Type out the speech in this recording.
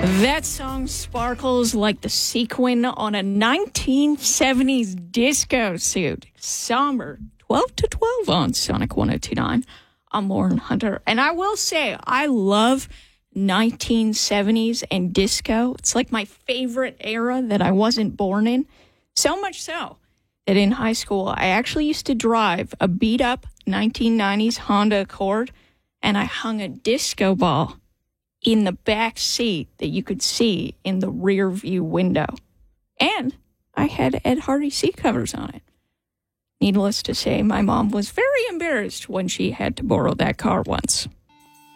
That song sparkles like the sequin on a 1970s disco suit. Somber 12 to 12 on Sonic 102.9. I'm Lauren Hunter. And I will say, I love 1970s and disco. It's like my favorite era that I wasn't born in. So much so that in high school, I actually used to drive a beat-up 1990s Honda Accord, and I hung a disco ball in the back seat that you could see in the rear view window. And I had Ed Hardy seat covers on it. Needless to say, my mom was very embarrassed when she had to borrow that car once.